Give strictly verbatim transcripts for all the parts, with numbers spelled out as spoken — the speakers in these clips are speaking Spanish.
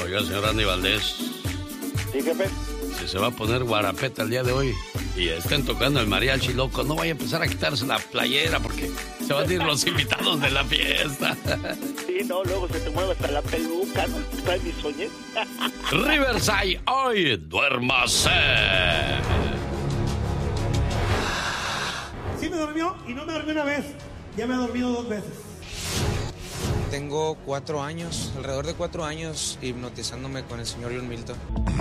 Oiga, señor Andy Valdés. Sí, jefe. Si se va a poner guarapeta el día de hoy y estén tocando el mariachi loco, no vaya a empezar a quitarse la playera porque se van a ir los invitados de la fiesta. Sí, no, luego se te mueve hasta la peluca, ¿no? Trae mis sueños. Riverside, hoy duérmase. Sí me durmió y no me dormí una vez, ya me he dormido dos veces. Tengo cuatro años, alrededor de cuatro años, hipnotizándome con el señor John Milton.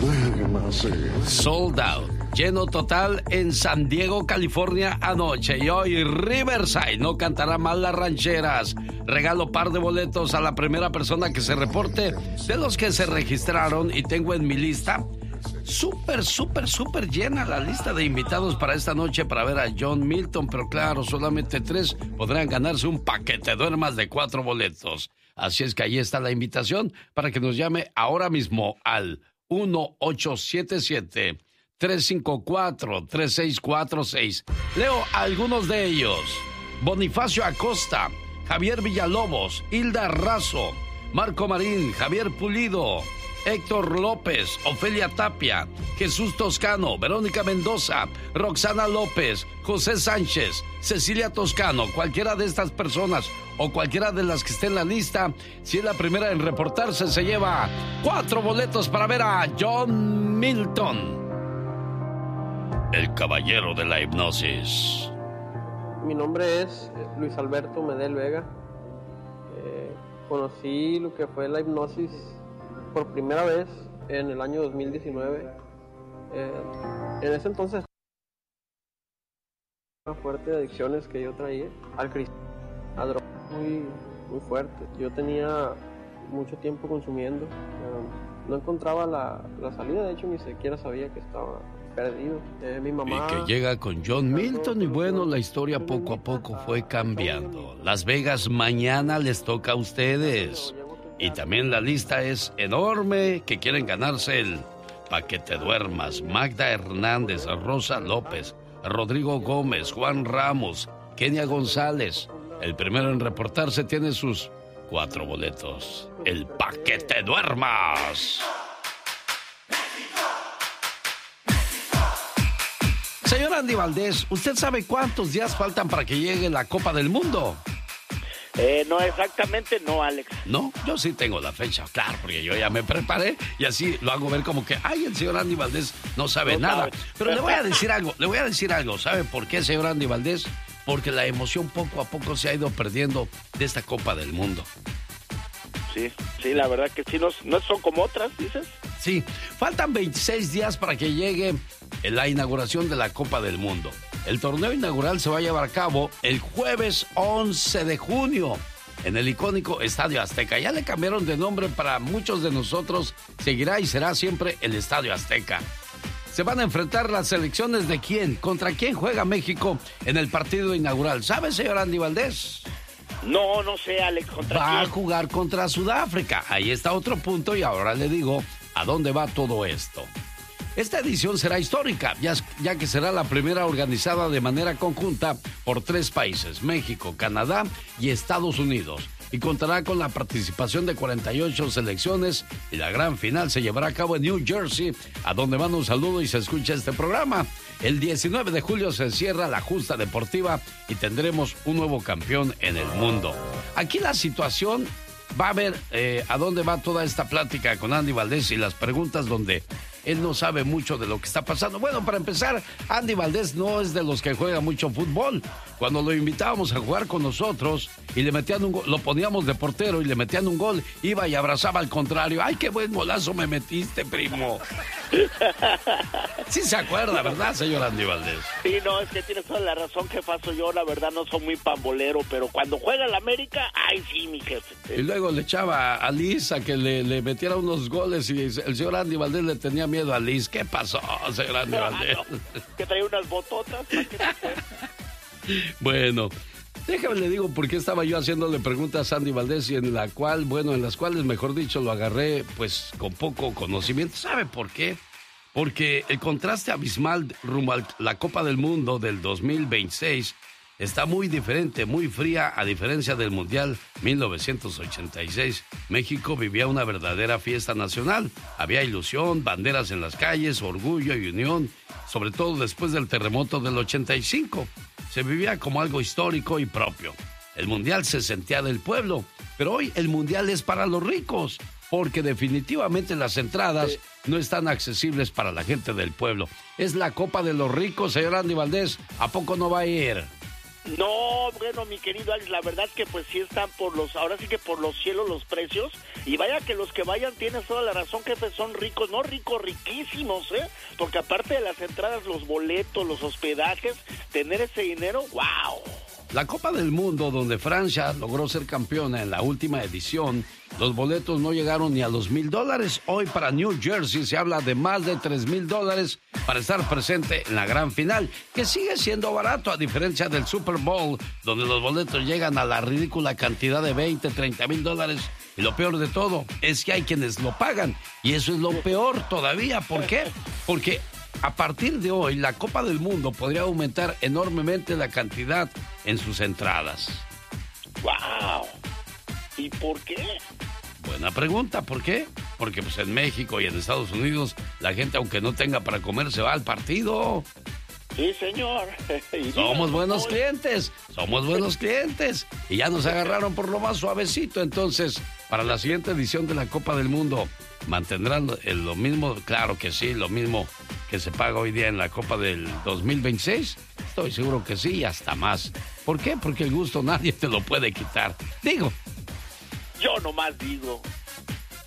Sold out, lleno total en San Diego, California anoche. Y hoy Riverside no cantará mal las rancheras. Regalo par de boletos a la primera persona que se reporte de los que se registraron. Y tengo en mi lista súper, súper, súper llena la lista de invitados para esta noche para ver a John Milton. Pero claro, solamente tres podrán ganarse un paquete duermas de cuatro boletos. Así es que ahí está la invitación para que nos llame ahora mismo al uno ocho siete siete, tres cinco cuatro, tres seis cuatro seis. Leo algunos de ellos: Bonifacio Acosta, Javier Villalobos, Hilda Razo, Marco Marín, Javier Pulido, Héctor López, Ofelia Tapia, Jesús Toscano, Verónica Mendoza, Roxana López, José Sánchez, Cecilia Toscano. Cualquiera de estas personas o cualquiera de las que esté en la lista, si es la primera en reportarse, se lleva cuatro boletos para ver a John Milton, el caballero de la hipnosis. Mi nombre es Luis Alberto Medel Vega. Eh, conocí lo que fue la hipnosis por primera vez en el año dos mil diecinueve. Eh, en ese entonces, una fuerte de adicciones que yo traía al cristal, a drogas muy, muy fuerte. Yo tenía mucho tiempo consumiendo, eh, no encontraba la, la salida, de hecho ni siquiera sabía que estaba perdido. Eh, mi mamá... Y que llega con John Milton y bueno, la historia poco a poco fue cambiando. Las Vegas mañana les toca a ustedes. Y también la lista es enorme, que quieren ganarse el pa' que te duermas. Magda Hernández, Rosa López, Rodrigo Gómez, Juan Ramos, Kenia González. El primero en reportarse tiene sus cuatro boletos. El pa' que te duermas. Señor Andy Valdés, ¿usted sabe cuántos días faltan para que llegue la Copa del Mundo? Eh, no exactamente, no, Alex. No, yo sí tengo la fecha, claro, porque yo ya me preparé y así lo hago ver como que, ay, el señor Andy Valdés no sabe no nada. Sabe. Pero le voy a decir algo, le voy a decir algo. ¿Sabe por qué, señor Andy Valdés? Porque la emoción poco a poco se ha ido perdiendo de esta Copa del Mundo. Sí, sí, la verdad que sí, no, no son como otras, dices. Sí, faltan veintiséis días para que llegue la inauguración de la Copa del Mundo. El torneo inaugural se va a llevar a cabo el jueves once de junio en el icónico Estadio Azteca. Ya le cambiaron de nombre, para muchos de nosotros seguirá y será siempre el Estadio Azteca. Se van a enfrentar las selecciones de quién, contra quién juega México en el partido inaugural. ¿Sabe, señor Andy Valdés? No, no sé, Alex, ¿contra Va quién? a jugar contra Sudáfrica. Ahí está otro punto y ahora le digo a dónde va todo esto. Esta edición será histórica, ya, ya que será la primera organizada de manera conjunta por tres países, México, Canadá y Estados Unidos, y contará con la participación de cuarenta y ocho selecciones, y la gran final se llevará a cabo en New Jersey, a donde van un saludo y se escucha este programa. El diecinueve de julio se cierra la justa deportiva y tendremos un nuevo campeón en el mundo. Aquí la situación... Va a ver eh, a dónde va toda esta plática con Andy Valdés y las preguntas donde él no sabe mucho de lo que está pasando. Bueno, para empezar, Andy Valdés no es de los que juega mucho fútbol. Cuando lo invitábamos a jugar con nosotros y le metían un gol, lo poníamos de portero y le metían un gol, iba y abrazaba al contrario. ¡Ay, qué buen golazo me metiste, primo! Sí se acuerda, ¿verdad, señor Andy Valdés? Sí, no, es que tienes toda la razón, jefazo. Yo, la verdad, no soy muy pambolero, pero cuando juega el América, ¡ay, sí, mi jefe! Y luego le echaba a Liz a que le, le metiera unos goles y el señor Andy Valdés le tenía miedo a Liz. ¿Qué pasó, señor Andy Valdés? No, que traía unas bototas. Bueno, déjame le digo por qué estaba yo haciéndole preguntas a Andy Valdés y en la cual, bueno, en las cuales, mejor dicho, lo agarré pues con poco conocimiento. ¿Sabe por qué? Porque el contraste abismal rumbo a la Copa del Mundo del dos mil veintiséis está muy diferente, muy fría, a diferencia del Mundial mil novecientos ochenta y seis. México vivía una verdadera fiesta nacional. Había ilusión, banderas en las calles, orgullo y unión, sobre todo después del terremoto del ochenta y cinco. Se vivía como algo histórico y propio. El Mundial se sentía del pueblo, pero hoy el Mundial es para los ricos, porque definitivamente las entradas no están accesibles para la gente del pueblo. Es la Copa de los Ricos, señor Andy Valdés. ¿A poco no va a ir? No, bueno, mi querido Alex, la verdad que pues sí están por los, ahora sí que por los cielos los precios, y vaya que los que vayan, tienes toda la razón, jefe, son ricos, no ricos, riquísimos, ¿eh? Porque aparte de las entradas, los boletos, los hospedajes, tener ese dinero, ¡wow! La Copa del Mundo, donde Francia logró ser campeona en la última edición, los boletos no llegaron ni a los mil dólares. Hoy para New Jersey se habla de más de tres mil dólares para estar presente en la gran final, que sigue siendo barato a diferencia del Super Bowl, donde los boletos llegan a la ridícula cantidad de veinte, treinta mil dólares. Y lo peor de todo es que hay quienes lo pagan, y eso es lo peor todavía. ¿Por qué? Porque a partir de hoy, la Copa del Mundo podría aumentar enormemente la cantidad en sus entradas. ¡Wow! ¿Y por qué? Buena pregunta, ¿por qué? Porque pues en México y en Estados Unidos, la gente, aunque no tenga para comer, se va al partido. Sí, señor. Somos buenos clientes, somos buenos clientes. Y ya nos agarraron por lo más suavecito. Entonces, para la siguiente edición de la Copa del Mundo, ¿mantendrán lo mismo? Claro que sí, lo mismo que se paga hoy día en la Copa del dos mil veintiséis. Estoy seguro que sí, y hasta más. ¿Por qué? Porque el gusto nadie te lo puede quitar. Digo. Yo nomás digo.